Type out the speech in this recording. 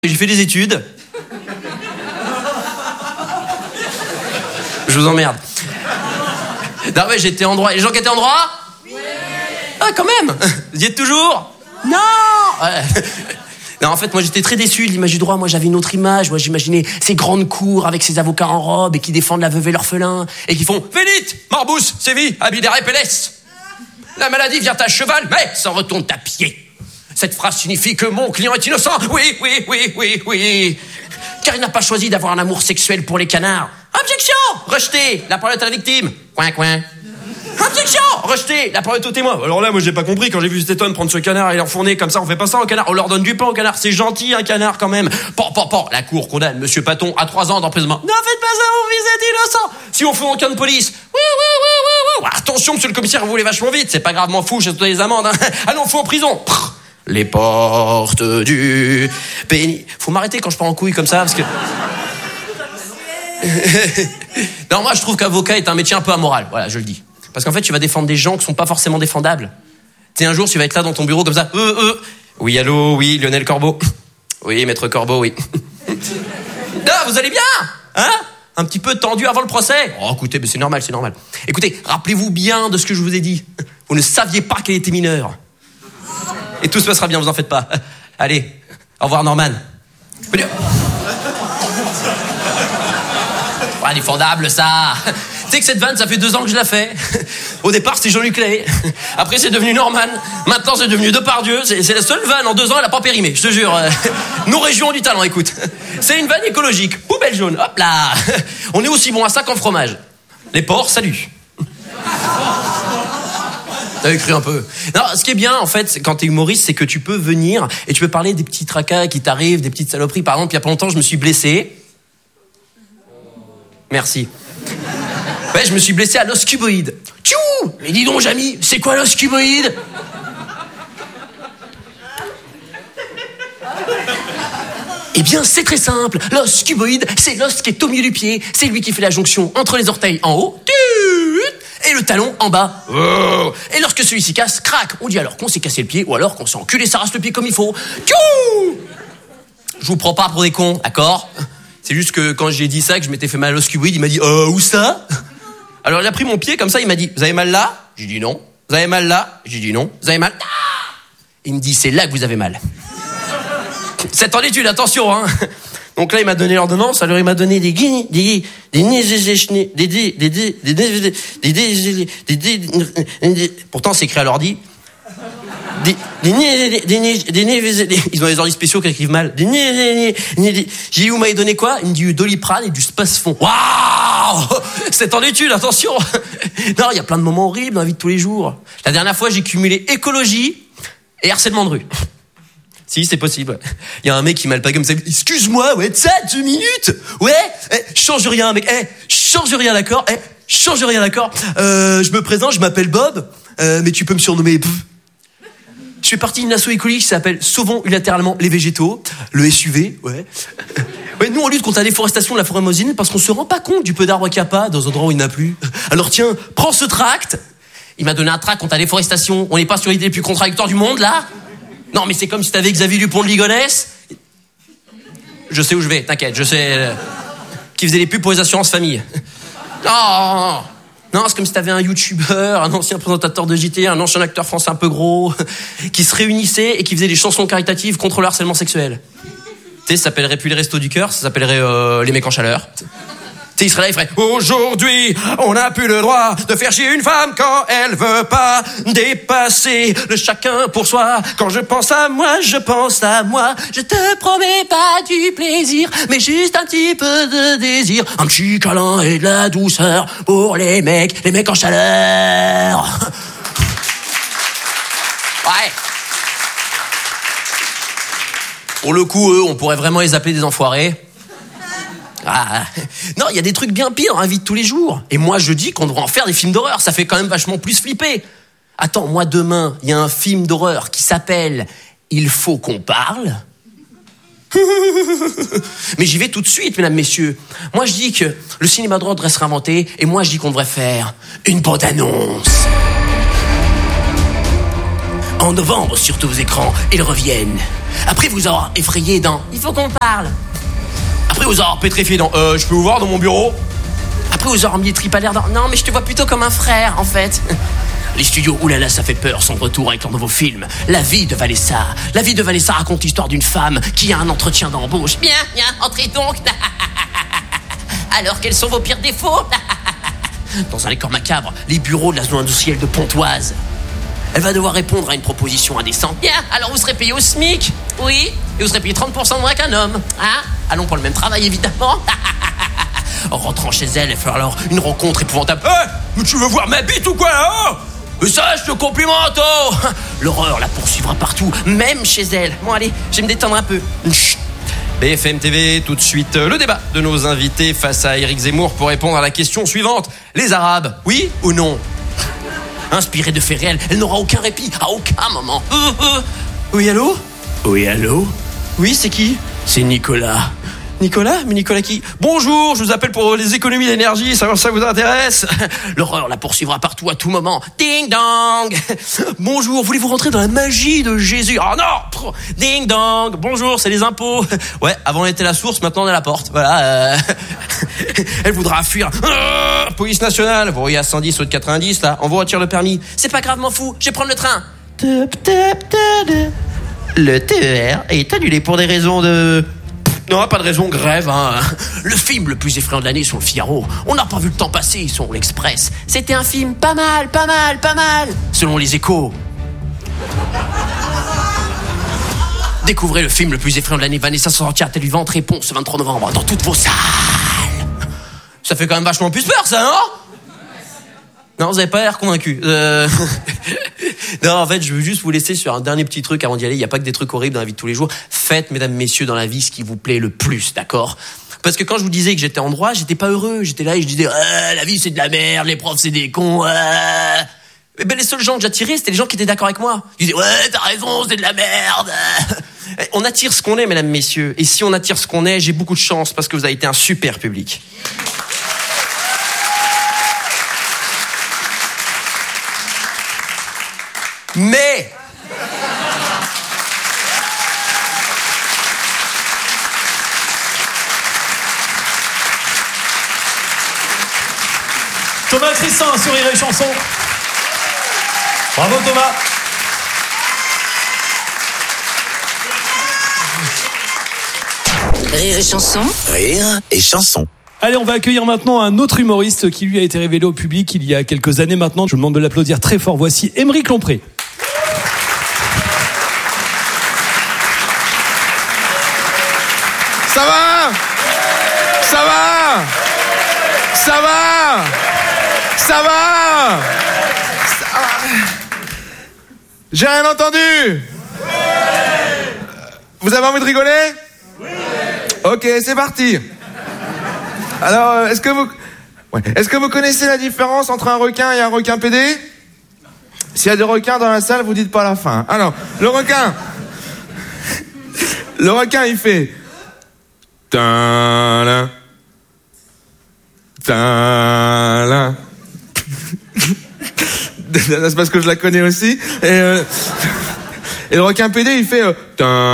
J'ai fait des études. Je vous emmerde. Non mais j'étais en droit. Les gens qui étaient en droit? Oui. Ah quand même. Vous y êtes toujours? Non. Ouais. Non, en fait, moi, j'étais très déçu de l'image du droit. Moi, j'avais une autre image. Moi, j'imaginais ces grandes cours avec ces avocats en robe et qui défendent la veuve et l'orphelin et qui font « Vénite, Marbousse, Séville, Abidère, Pélès. La maladie vient à cheval, mais s'en retourne à pied. Cette phrase signifie que mon client est innocent. Oui, oui, oui, oui, oui. Car il n'a pas choisi d'avoir un amour sexuel pour les canards. Objection! Rejeté. La parole est à la victime. Coin, coin. Objection! Rejeté. La parole est au témoin. Alors là, moi, j'ai pas compris. Quand j'ai vu cet homme prendre ce canard et l'enfourner comme ça, on fait pas ça au canard. On leur donne du pain au canard. C'est gentil, un canard, quand même. La cour condamne Monsieur Paton à 3 ans d'emprisonnement. Ne faites pas ça, mon fils est innocent. Si on fait aucun de police. Oui. Attention, monsieur le commissaire, vous voulez vachement vite. C'est pas gravement fou, j'ai donné les amendes, hein. Allez, on fout en prison. Les portes du pénis. Faut m'arrêter quand je pars en couille comme ça, parce que... Non, moi, je trouve qu'avocat est un métier un peu amoral. Voilà, je le dis. Parce qu'en fait, tu vas défendre des gens qui sont pas forcément défendables. Tu sais, un jour, tu vas être là dans ton bureau comme ça. Oui, allô, oui, Lionel Corbeau. Oui, maître Corbeau, oui. Ah, vous allez bien? Hein? Un petit peu tendu avant le procès? Oh, écoutez, mais c'est normal. Écoutez, rappelez-vous bien de ce que je vous ai dit. Vous ne saviez pas qu'elle était mineure. Et tout se passera bien, vous en faites pas. Allez, au revoir Norman. Indéfendable ça. Tu sais que cette vanne, ça fait 2 ans que je la fais. Au départ, c'était Jean-Luc Lahaye. Après, c'est devenu Norman. Maintenant, c'est devenu Depardieu. C'est la seule vanne en 2 ans, elle a pas périmé, je te jure. Nos régions du talent, écoute. C'est une vanne écologique. Poubelle jaune, hop là. On est aussi bon à ça qu'en fromage. Les porcs, salut. T'as écrit un peu. Non, ce qui est bien, en fait, quand t'es humoriste, c'est que tu peux venir et tu peux parler des petits tracas qui t'arrivent, des petites saloperies. Par exemple, il y a pas longtemps, je me suis blessé. Merci. Ouais, je me suis blessé à l'os cuboïde. Tchou! Mais dis donc, Jamy, c'est quoi l'os cuboïde? Eh bien, c'est très simple. L'os cuboïde, c'est l'os qui est au milieu du pied. C'est lui qui fait la jonction entre les orteils en haut et le talon en bas. Et lorsque celui-ci casse, crac, on dit alors qu'on s'est cassé le pied ou alors qu'on s'est enculé sa race le pied comme il faut. Tchou! Je vous prends pas pour des cons, d'accord? C'est juste que quand j'ai dit ça, que je m'étais fait mal à l'os cuboïde, il m'a dit où ça? Alors il a pris mon pied comme ça, il m'a dit vous avez mal là? J'ai dit non. Vous avez mal là? J'ai dit non. Vous avez mal? Il me dit c'est là que vous avez mal. C'est en étude, attention, hein. Donc là, il m'a donné l'ordonnance, alors il m'a donné pourtant c'est écrit à l'ordi. Ils ont des ordis spéciaux qui écrivent mal. J'ai dit, vous m'avez donné quoi? Il me dit du Doliprane et du Spasfon. Waouh! C'est en étude, attention. Non, il y a plein de moments horribles dans la vie de tous les jours. La dernière fois, j'ai cumulé écologie et harcèlement de rue. Si, c'est possible. Il y a un mec qui m'a le pas comme ça. Excuse-moi, ouais, ça, 2 minutes? Ouais, change rien, mec. Change rien, d'accord? Change rien, d'accord? Je me présente, je m'appelle Bob, mais tu peux me surnommer... Je fais partie d'une asso écologique qui s'appelle Sauvons unilatéralement les végétaux, le SUV, ouais. Ouais, nous, on lutte contre la déforestation de la forêt amazonienne parce qu'on se rend pas compte du peu d'arbres qu'il n'y a pas dans un endroit où il n'y en a plus. Alors tiens, prends ce tract. Il m'a donné un tract contre la déforestation. On n'est pas sur l'idée les plus contradictoires du monde, là? Non, mais c'est comme si t'avais Xavier Dupont de Ligonnès. Je sais où je vais, t'inquiète, je sais. Qui faisait les pubs pour les assurances famille. Non, c'est comme si t'avais un youtubeur, un ancien présentateur de JT, un ancien acteur français un peu gros, qui se réunissaient et qui faisaient des chansons caritatives contre le harcèlement sexuel. Tu sais, ça s'appellerait plus les Restos du Cœur, ça s'appellerait les mecs en chaleur. Tu sais, il serait là, il ferait « Aujourd'hui, on n'a plus le droit de faire chier une femme quand elle veut pas dépasser le chacun pour soi. Quand je pense à moi, je pense à moi. Je te promets pas du plaisir, mais juste un petit peu de désir. Un petit câlin et de la douceur pour les mecs en chaleur. » Ouais. Pour le coup, eux, on pourrait vraiment les appeler des enfoirés. Non, il y a des trucs bien pires dans la vie de tous les jours. Et moi, je dis qu'on devrait en faire des films d'horreur. Ça fait quand même vachement plus flipper. Attends, moi, demain, il y a un film d'horreur qui s'appelle « Il faut qu'on parle ». Mais j'y vais tout de suite, mesdames, messieurs. Moi, je dis que le cinéma d'horreur devrait se réinventer. Et moi, je dis qu'on devrait faire une bande-annonce. En novembre, sur tous vos écrans, ils reviennent. Après vous avoir effrayé dans « Il faut qu'on parle ». Après vous avoir pétrifié dans « Je peux vous voir dans mon bureau ?» Après vous avoir mis les tripes à l'air dans « Non mais je te vois plutôt comme un frère en fait ». Les studios Oulala ça fait peur sont de retour avec leur nouveau film La vie de Vanessa. La vie de Vanessa raconte l'histoire d'une femme qui a un entretien d'embauche. Bien, entrez donc. Alors quels sont vos pires défauts? Dans un décor macabre, les bureaux de la zone industrielle de Pontoise. Elle va devoir répondre à une proposition indécente. Bien, alors vous serez payé au SMIC. Oui, et vous serez payé 30% moins qu'un homme. Hein? Allons pour le même travail évidemment. En rentrant chez elle, elle fait alors une rencontre épouvantable. Mais tu veux voir ma bite ou quoi là? Mais ça, je te complimente, oh. L'horreur la poursuivra partout, même chez elle. Bon allez, je vais me détendre un peu. Chut. BFM TV, tout de suite, le débat de nos invités face à Éric Zemmour pour répondre à la question suivante. Les Arabes, oui ou non? Inspirée de faits réels, elle n'aura aucun répit, à aucun moment. Oui, allô? Oui, allô? Oui, c'est qui? C'est Nicolas. Nicolas? Mais Nicolas qui? Bonjour, je vous appelle pour les économies d'énergie, ça vous intéresse? L'horreur la poursuivra partout à tout moment. Ding dong! Bonjour, voulez-vous rentrer dans la magie de Jésus? Oh non! Ding dong! Bonjour, c'est les impôts. Ouais, avant on était la source, maintenant on est la porte. Voilà. Elle voudra fuir. Police nationale, vous voyez à 110 au de 90 là, on vous retire le permis. C'est pas grave, m'en fous, je vais prendre le train. Le TER est annulé pour des raisons de... Non, pas de raison, grève, hein. Le film le plus effrayant de l'année sur le Figaro. On n'a pas vu le temps passer sur l'Express. C'était un film pas mal, selon les Échos. Découvrez le film le plus effrayant de l'année. Vanessa s'en sortira telle vivante. Réponse ce 23 novembre dans toutes vos salles. Ça fait quand même vachement plus peur, ça, non? Non, vous avez pas l'air convaincu. Non, en fait, je veux juste vous laisser sur un dernier petit truc avant d'y aller. Il n'y a pas que des trucs horribles dans la vie de tous les jours. Faites, mesdames, messieurs, dans la vie, ce qui vous plaît le plus, d'accord? Parce que quand je vous disais que j'étais en droit, j'étais pas heureux. J'étais là et je disais, la vie, c'est de la merde, les profs, c'est des cons, Mais ben, les seuls gens que j'attirais, c'était les gens qui étaient d'accord avec moi. Ils disaient, ouais, t'as raison, c'est de la merde. On attire ce qu'on est, mesdames, messieurs. Et si on attire ce qu'on est, j'ai beaucoup de chance parce que vous avez été un super public. Mais Thomas Cristin sur Rire et Chanson. Bravo Thomas. Rire et Chanson. Rire et Chanson. Allez, on va accueillir maintenant un autre humoriste qui lui a été révélé au public il y a quelques années maintenant. Je vous demande de l'applaudir très fort. Voici Aymeric Lompré. Ça va? Ça va? Ça va? Ça va? J'ai rien entendu. Vous avez envie de rigoler? Ok, c'est parti. Alors, est-ce que vous connaissez la différence entre un requin et un requin pédé? S'il y a des requins dans la salle, vous dites pas la fin. Alors, le requin, il fait... Ta-la. Ta-la. C'est parce que je la connais aussi. Et le requin pédé, il fait...